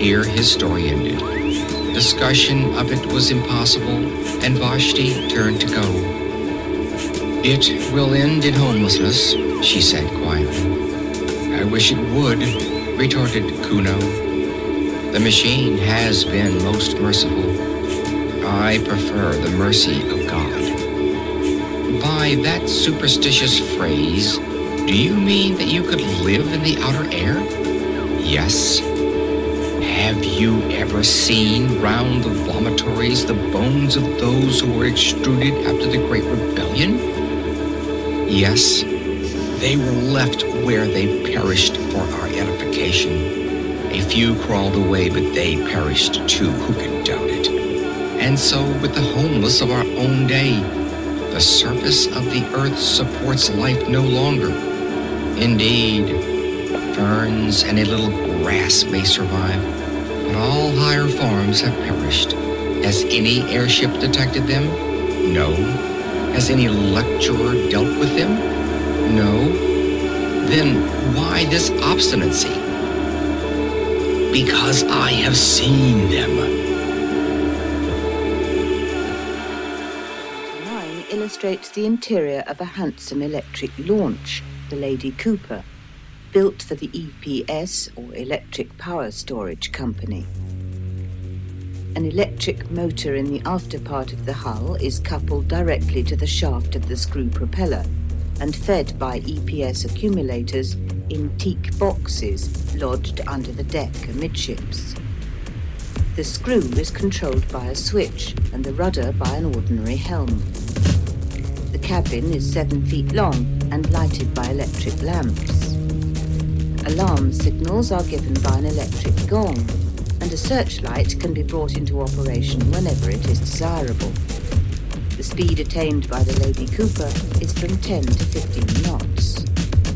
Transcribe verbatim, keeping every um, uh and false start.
Here his story ended. Discussion of it was impossible, and Vashti turned to go. "It will end in homelessness," she said quietly. "I wish it would," retorted Kuno. "The machine has been most merciful. I prefer the mercy of God." "By that superstitious phrase, do you mean that you could live in the outer air?" "Yes." "Have you ever seen round the vomitories the bones of those who were extruded after the Great Rebellion?" "Yes." "They were left where they perished for our edification. A few crawled away, but they perished too. Who can doubt it? And so with the homeless of our own day. The surface of the earth supports life no longer. Indeed, ferns and a little grass may survive, but all higher forms have perished. Has any airship detected them? No. Has any lecturer dealt with them? No. Then why this obstinacy? Because I have seen them. Nine illustrates the interior of a handsome electric launch, the Lady Cooper, built for the E P S, or Electric Power Storage Company. An electric motor in the afterpart of the hull is coupled directly to the shaft of the screw propeller and fed by E P S accumulators in teak boxes lodged under the deck amidships. The screw is controlled by a switch and the rudder by an ordinary helm. The cabin is seven feet long and lighted by electric lamps. Alarm signals are given by an electric gong, and a searchlight can be brought into operation whenever it is desirable. The speed attained by the Lady Cooper is from ten to fifteen knots.